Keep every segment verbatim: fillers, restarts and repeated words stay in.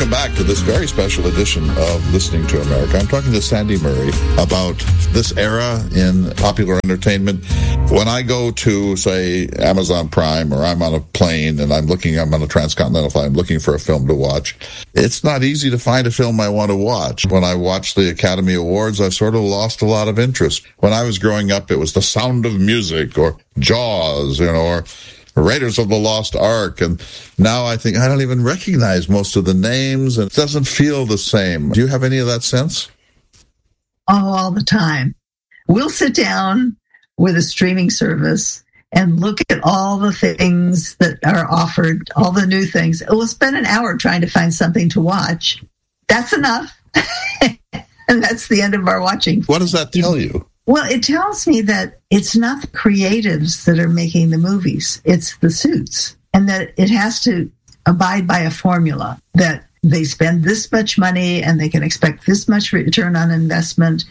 Welcome back to this very special edition of Listening to America. I'm talking to Sandy Murray about this era in popular entertainment. When I go to, say, Amazon Prime, or I'm on a plane and I'm looking, I'm on a transcontinental flight, I'm looking for a film to watch, it's not easy to find a film I want to watch. When I watch the Academy Awards, I've sort of lost a lot of interest. When I was growing up, it was The Sound of Music, or Jaws, you know, or Raiders of the Lost Ark, and now I think I don't even recognize most of the names, and it doesn't feel the same. Do you have any of that sense? Oh, all the time. We'll sit down with a streaming service and look at all the things that are offered, all the new things. We'll spend an hour trying to find something to watch. That's enough. And that's the end of our watching. What does that tell you? Well, it tells me that it's not the creatives that are making the movies. It's the suits. And that it has to abide by a formula that they spend this much money and they can expect this much return on investment.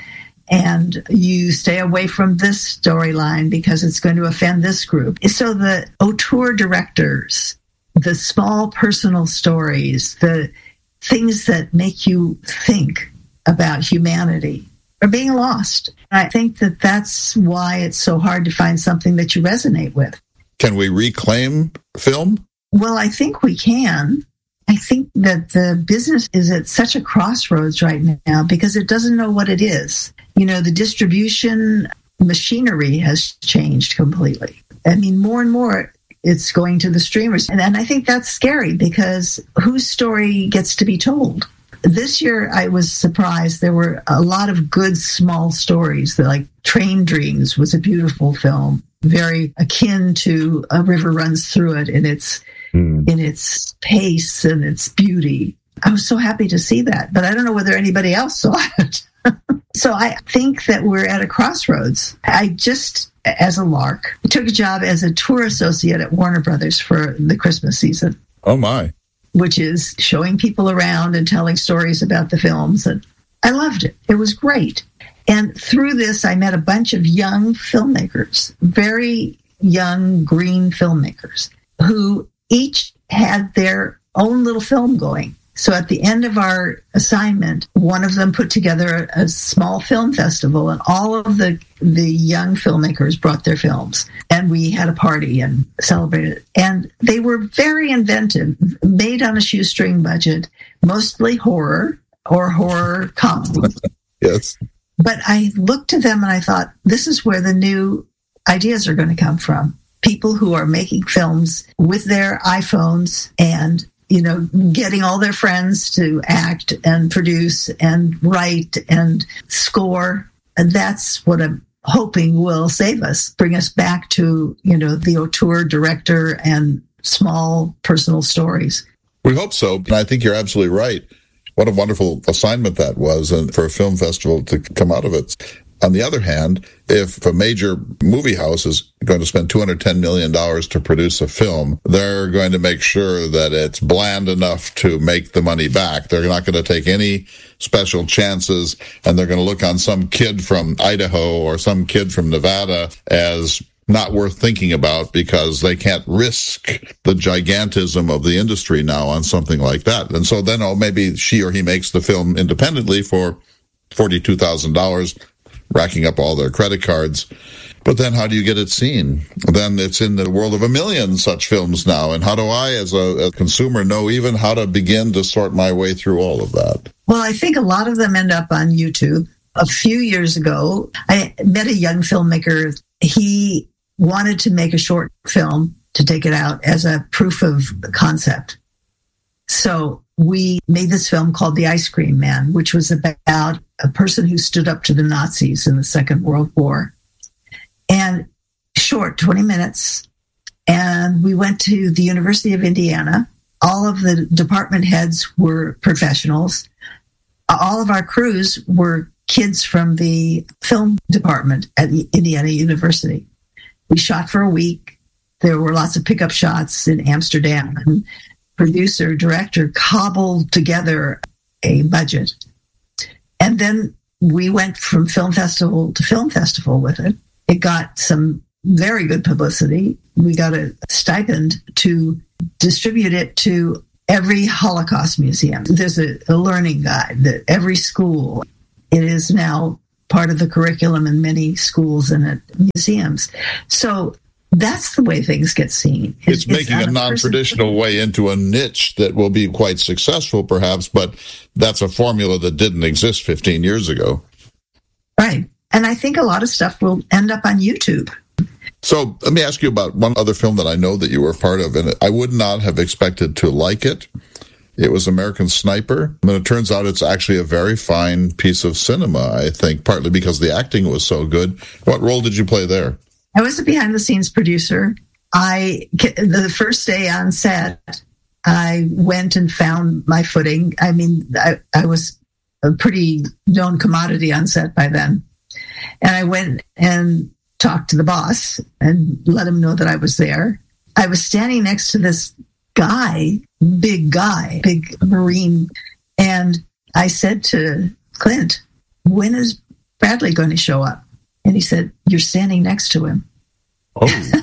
And you stay away from this storyline because it's going to offend this group. So the auteur directors, the small personal stories, the things that make you think about humanity are being lost. I think that that's why it's so hard to find something that you resonate with. Can we reclaim film? Well, I think we can. I think that the business is at such a crossroads right now because it doesn't know what it is. You know, the distribution machinery has changed completely. I mean, more and more it's going to the streamers. And, and I think that's scary because whose story gets to be told? This year, I was surprised. There were a lot of good small stories. Like Train Dreams was a beautiful film, very akin to A River Runs Through It in its mm. in its pace and its beauty. I was so happy to see that, but I don't know whether anybody else saw it. So I think that we're at a crossroads. I just, as a lark, took a job as a tour associate at Warner Brothers for the Christmas season. Oh, my. Which is showing people around and telling stories about the films. And I loved it. It was great. And through this, I met a bunch of young filmmakers, very young green filmmakers, who each had their own little film going. So at the end of our assignment, one of them put together a, a small film festival, and all of the, the young filmmakers brought their films. And we had a party and celebrated. And they were very inventive, made on a shoestring budget, mostly horror or horror comedy. Yes. But I looked to them and I thought, this is where the new ideas are going to come from. People who are making films with their iPhones and, you know, getting all their friends to act and produce and write and score. And that's what I'm hoping will save us, bring us back to, you know, the auteur director and small personal stories. We hope so. And I think you're absolutely right. What a wonderful assignment that was, and for a film festival to come out of it. On the other hand, if a major movie house is going to spend two hundred ten million dollars to produce a film, they're going to make sure that it's bland enough to make the money back. They're not going to take any special chances, and they're going to look on some kid from Idaho or some kid from Nevada as not worth thinking about because they can't risk the gigantism of the industry now on something like that. And so then, oh, maybe she or he makes the film independently for forty-two thousand dollars, racking up all their credit cards. But then how do you get it seen? Then it's in the world of a million such films now. And how do I, as a, a consumer, know even how to begin to sort my way through all of that? Well, I think a lot of them end up on YouTube. A few years ago, I met a young filmmaker. He wanted to make a short film to take it out as a proof of concept. So we made this film called The Ice Cream Man, which was about a person who stood up to the Nazis in the Second World War. And short, twenty minutes. And we went to the University of Indiana. All of the department heads were professionals. All of our crews were kids from the film department at Indiana University. We shot for a week. There were lots of pickup shots in Amsterdam. And producer, director cobbled together a budget. And then we went from film festival to film festival with it. It got some very good publicity. We got a stipend to distribute it to every Holocaust museum. There's a, a learning guide that every school, it is now part of the curriculum in many schools and at museums. So that's the way things get seen. It's, it's making a non-traditional way into a niche that will be quite successful, perhaps, but that's a formula that didn't exist fifteen years ago. Right. And I think a lot of stuff will end up on YouTube. So let me ask you about one other film that I know that you were part of, and I would not have expected to like it. It was American Sniper, and it turns out it's actually a very fine piece of cinema, I think, partly because the acting was so good. What role did you play there? I was a behind-the-scenes producer. I, the first day on set, I went and found my footing. I mean, I, I was a pretty known commodity on set by then. And I went and talked to the boss and let him know that I was there. I was standing next to this guy, big guy, big Marine. And I said to Clint, when is Bradley going to show up? And he said, you're standing next to him. Oh.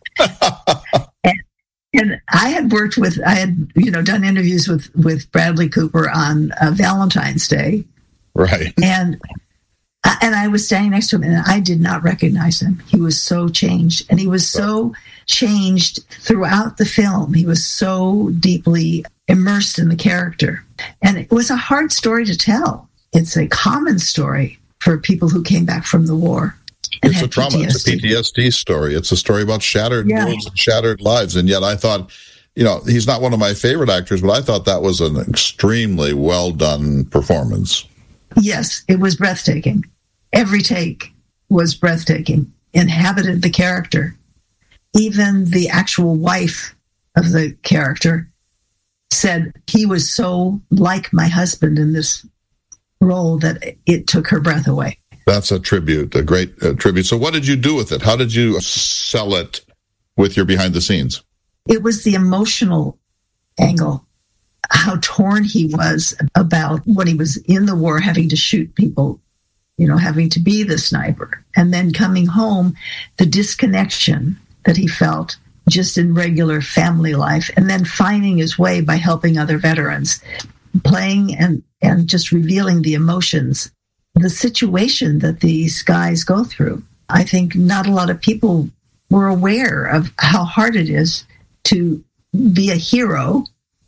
and, and I had worked with, I had, you know, done interviews with, with Bradley Cooper on uh, Valentine's Day. Right. And And I was standing next to him, and I did not recognize him. He was so changed, and he was so changed throughout the film. He was so deeply immersed in the character. And it was a hard story to tell. It's a common story for people who came back from the war. And it's had a trauma. P T S D. It's a P T S D story. It's a story about shattered yeah. worlds and shattered lives. And yet I thought, you know, he's not one of my favorite actors, but I thought that was an extremely well-done performance. Yes, it was breathtaking. Every take was breathtaking, inhabited the character. Even the actual wife of the character said he was so like my husband in this role that it took her breath away. That's a tribute, a great uh, tribute. So what did you do with it? How did you sell it with your behind the scenes? It was the emotional angle, how torn he was about when he was in the war having to shoot people, you know, having to be the sniper, and then coming home, the disconnection that he felt just in regular family life, and then finding his way by helping other veterans, playing and, and just revealing the emotions, the situation that these guys go through. I think not a lot of people were aware of how hard it is to be a hero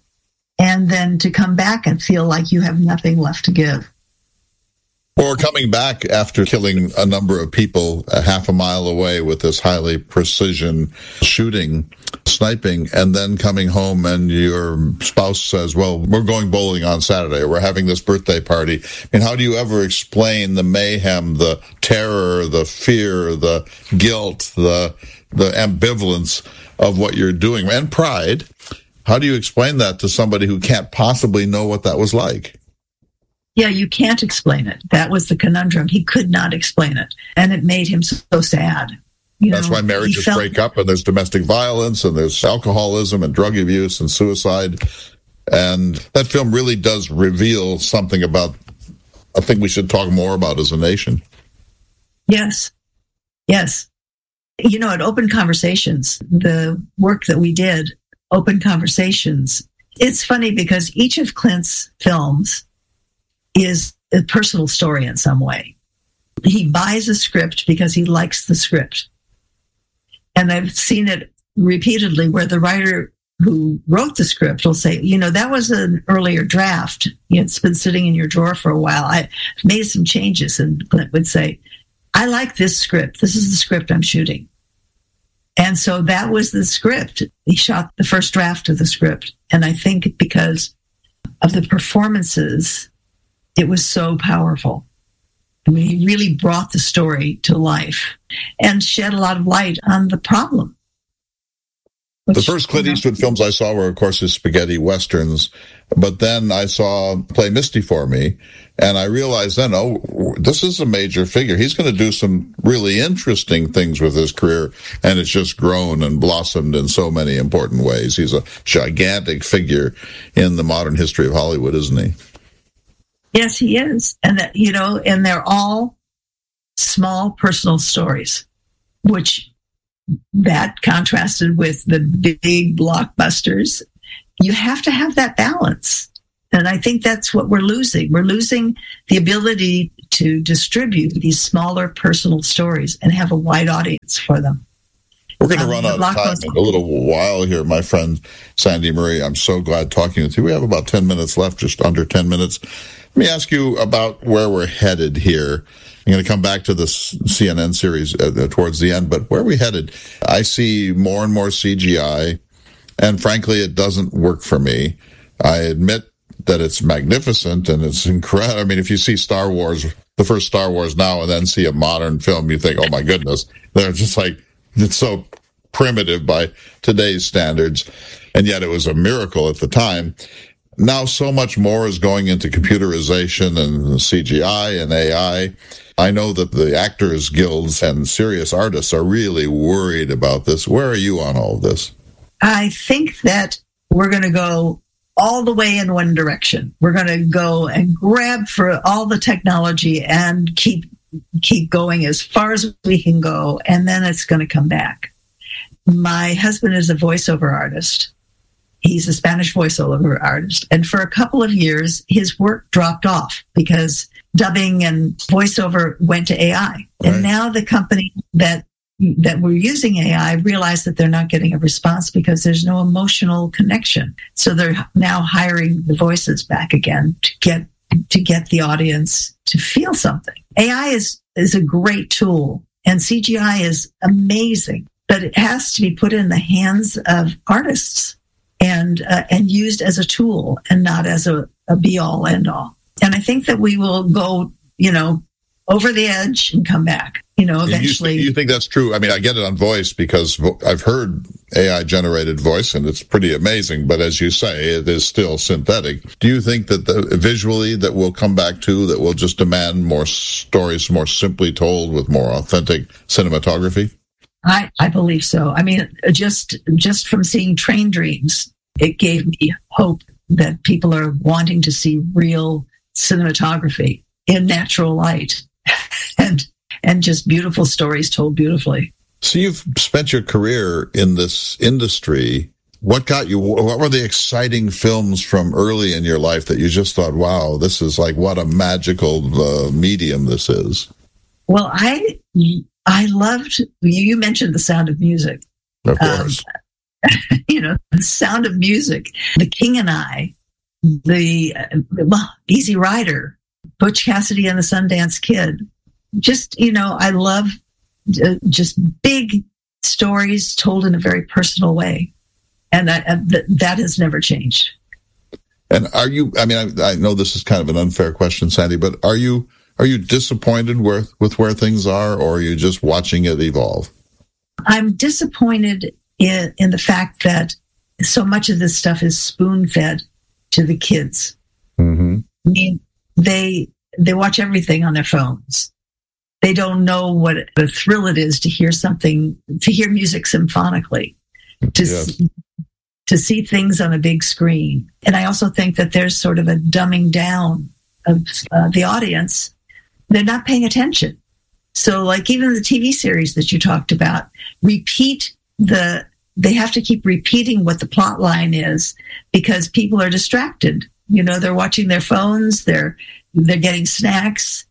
and then to come back and feel like you have nothing left to give. Or coming back after killing a number of people a half a mile away with this highly precision shooting, sniping, and then coming home and your spouse says, well, we're going bowling on Saturday. We're having this birthday party. I mean, how do you ever explain the mayhem, the terror, the fear, the guilt, the the ambivalence of what you're doing, and pride? How do you explain that to somebody who can't possibly know what that was like? Yeah, you can't explain it. That was the conundrum. He could not explain it. And it made him so sad. You That's know, why marriages felt- break up, and there's domestic violence, and there's alcoholism and drug abuse and suicide. And that film really does reveal something about, I think we should talk more about as a nation. Yes. Yes. You know, at Open Conversations, the work that we did, Open Conversations, it's funny because each of Clint's films is a personal story in some way. He buys a script because he likes the script. And I've seen it repeatedly where the writer who wrote the script will say, you know, that was an earlier draft. It's been sitting in your drawer for a while. I made some changes. And Clint would say, I like this script. This is the script I'm shooting. And so that was the script. He shot the first draft of the script. And I think because of the performances, it was so powerful. I mean, he really brought the story to life and shed a lot of light on the problem. Which, the first Clint you know, Eastwood films I saw were, of course, his spaghetti westerns. But then I saw Play Misty for Me, and I realized then, oh, this is a major figure. He's going to do some really interesting things with his career, and it's just grown and blossomed in so many important ways. He's a gigantic figure in the modern history of Hollywood, isn't he? Yes, he is. And that, you know, and they're all small personal stories, which that contrasted with the big blockbusters. you have to have that balance. And I think that's what we're losing. We're losing the ability to distribute these smaller personal stories and have a wide audience for them. We're going to um, run out of time in a little while here, my friend Sandy Marie. I'm so glad talking with you. We have about ten minutes left, just under ten minutes. Let me ask you about where we're headed here. I'm going to come back to the C N N series uh, towards the end, but where are we headed? I see more and more C G I, and frankly, it doesn't work for me. I admit that it's magnificent and it's incredible. I mean, if you see Star Wars, the first Star Wars now, and then see a modern film, you think, oh my goodness, they're just like, it's so primitive by today's standards. And yet it was a miracle at the time. Now so much more is going into computerization and C G I and A I. I know that the actors guilds and serious artists are really worried about this. Where are you on all of this? I think that we're going to go all the way in one direction. We're going to go and grab for all the technology and keep keep going as far as we can go, and then it's going to come back. My husband is a voiceover artist. He's a Spanish voiceover artist. And for a couple of years, his work dropped off because dubbing and voiceover went to A I. Right. And now the company that that were using A I realize that they're not getting a response because there's no emotional connection. So they're now hiring the voices back again to get to get the audience to feel something. A I is, is a great tool, and C G I is amazing, but it has to be put in the hands of artists and uh, and used as a tool and not as a, a be-all, end-all. And I think that we will go, you know, over the edge and come back, you know, eventually. You, you think that's true? I mean, I get it on voice because I've heard A I-generated voice, and it's pretty amazing. But as you say, it is still synthetic. Do you think that the, visually that we'll come back to, that will just demand more stories, more simply told with more authentic cinematography? I, I believe so. I mean, just just from seeing Train Dreams, it gave me hope that people are wanting to see real cinematography in natural light. and and just beautiful stories told beautifully. So you've spent your career in this industry. What got you, what were the exciting films from early in your life that you just thought, wow, this is like, what a magical uh, medium this is? Well, I I loved, you mentioned The Sound of Music. Of course. Um, you know, The Sound of Music, The King and I, the uh, well, Easy Rider, Butch Cassidy and the Sundance Kid. Just, you know, I love uh, just big stories told in a very personal way. And I, uh, th- that has never changed. And are you, I mean, I, I know this is kind of an unfair question, Sandy, but are you are you disappointed with, with where things are, or are you just watching it evolve? I'm disappointed in, in the fact that so much of this stuff is spoon-fed to the kids. Mm-hmm. I mean, they they watch everything on their phones. They don't know what a thrill it is to hear something, to hear music symphonically, to yes. see, to see things on a big screen. And I also think that there's sort of a dumbing down of uh, the audience. They're not paying attention. So, like even the T V series that you talked about, repeat the. They have to keep repeating what the plot line is because people are distracted. You know, they're watching their phones. They're they're getting snacks.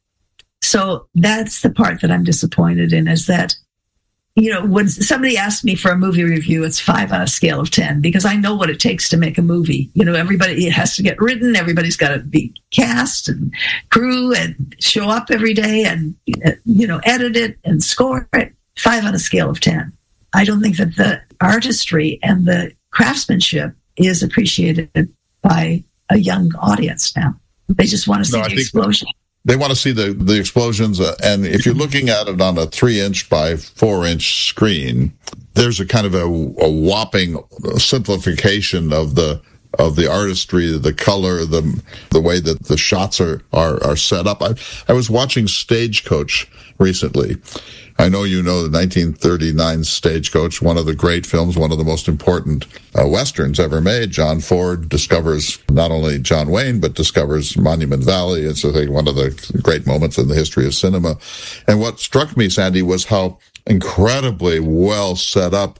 So that's the part that I'm disappointed in, is that, you know, when somebody asks me for a movie review, it's five on a scale of ten, because I know what it takes to make a movie. You know, everybody, it has to get written. Everybody's got to be cast and crew and show up every day and, you know, edit it and score it. Five on a scale of ten. I don't think that the artistry and the craftsmanship is appreciated by a young audience now. They just want to see no, the explosion. They want to see the, the explosions. Uh, and if you're looking at it on a three inch by four inch screen, there's a kind of a, a whopping simplification of the of the artistry, the color, the the way that the shots are, are, are set up. I, I was watching Stagecoach recently. I know you know the nineteen thirty-nine Stagecoach, one of the great films, one of the most important uh, Westerns ever made. John Ford discovers not only John Wayne, but discovers Monument Valley. It's I think one of the great moments in the history of cinema. And what struck me, Sandy, was how incredibly well set up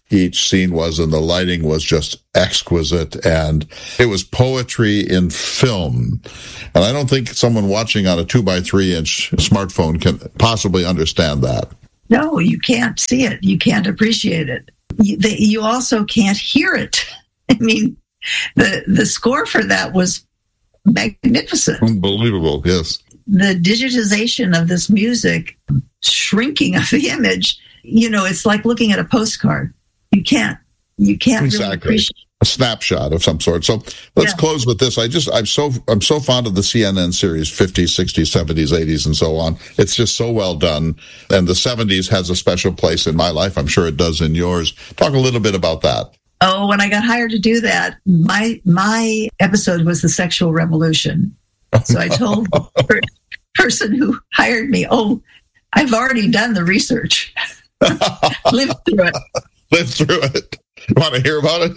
each scene was, and the lighting was just exquisite, and it was poetry in film. And I don't think someone watching on a two by three inch smartphone can possibly understand that. No, you can't see it. You can't appreciate it. You, the, you also can't hear it. I mean, the the score for that was magnificent. Unbelievable, yes. The digitization of this music, shrinking of the image, you know, it's like looking at a postcard. You can't, you can't exactly. really appreciate a snapshot of some sort. So let's yeah. close with this. I just, I'm so, I'm so fond of the C N N series, fifties, sixties, seventies, eighties, and so on. It's just so well done. And the seventies has a special place in my life. I'm sure it does in yours. Talk a little bit about that. Oh, when I got hired to do that, my, my episode was the sexual revolution. So I told the person who hired me, oh, I've already done the research. Lived through it. Lived through it. You want to hear about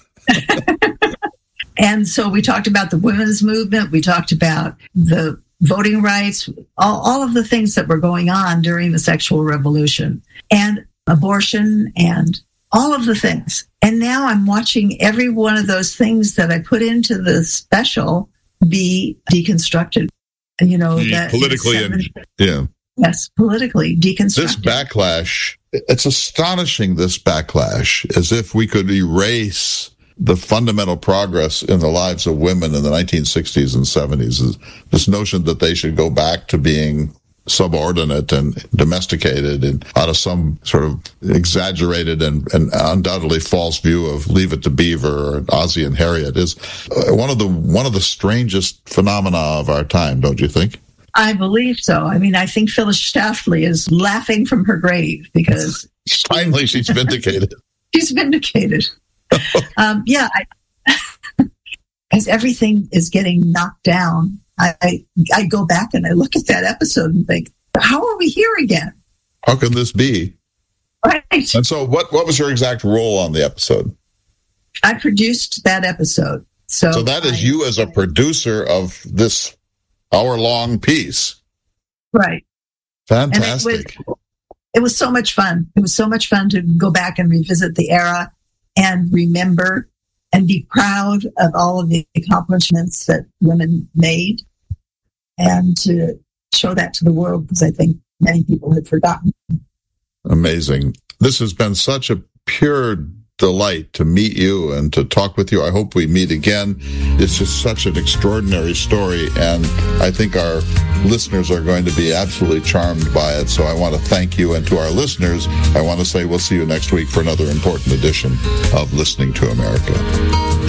it? And so we talked about the women's movement. We talked about the voting rights, all, all of the things that were going on during the sexual revolution, and abortion, and all of the things. And now I'm watching every one of those things that I put into the special be deconstructed. You know, that politically and yeah. Yes, politically deconstructed. This backlash, it's astonishing, this backlash, as if we could erase the fundamental progress in the lives of women in the nineteen sixties and seventies. This notion that they should go back to being subordinate and domesticated and out of some sort of exaggerated and, and undoubtedly false view of Leave It to Beaver or Ozzie and Harriet is one of the one of the strangest phenomena of our time, don't you think? I believe so. I mean, I think Phyllis Schlafly is laughing from her grave because finally she's vindicated. She's vindicated. um, yeah, I, as everything is getting knocked down, I, I I go back and I look at that episode and think, how are we here again? How can this be? Right. And so what, what was your exact role on the episode? I produced that episode. So, so that is I, you as a producer of this hour-long piece. Right. Fantastic. It was, it was so much fun. It was so much fun to go back and revisit the era and remember and be proud of all of the accomplishments that women made, and to show that to the world, because I think many people had forgotten. Amazing. This has been such a pure delight to meet you and to talk with you. I hope we meet again. It's just such an extraordinary story, and I think our listeners are going to be absolutely charmed by it. So I want to thank you, and to our listeners, I want to say we'll see you next week for another important edition of Listening to America.